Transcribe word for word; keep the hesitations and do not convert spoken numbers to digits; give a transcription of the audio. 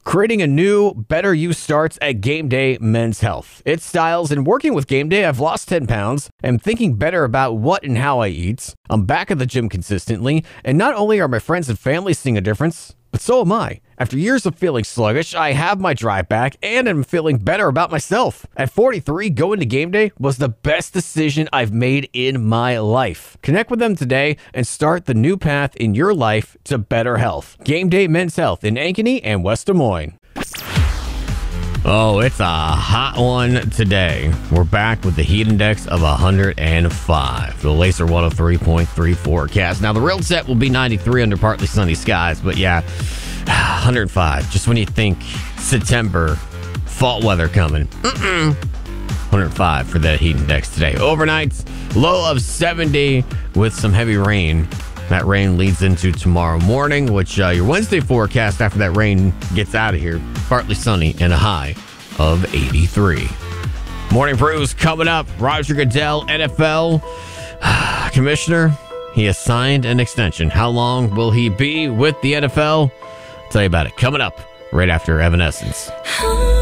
Creating a new, better you starts at Game Day Men's Health. It's styles, and working with Game Day, I've lost ten pounds. I'm thinking better about what and how I eat. I'm back at the gym consistently, and not only are my friends and family seeing a difference, but so am I. After years of feeling sluggish, I have my drive back and am feeling better about myself. At forty-three, going to Game Day was the best decision I've made in my life. Connect with them today and start the new path in your life to better health. Game Day Men's Health in Ankeny and West Des Moines. Oh, it's a hot one today. We're back with the heat index of one hundred five. The Laser one oh three point three forecast. Now, the real set will be ninety-three under partly sunny skies, but yeah, one hundred five. Just when you think September, fall weather coming. Mm-mm. one hundred five for that heat index today. Overnights, low of seventy with some heavy rain. That rain leads into tomorrow morning, which uh, your Wednesday forecast after that rain gets out of here, partly sunny and a high of eighty-three. Morning Brews coming up. Roger Goodell, N F L commissioner. He has signed an extension. How long will he be with the N F L? I'll tell you about it coming up right after Evanescence.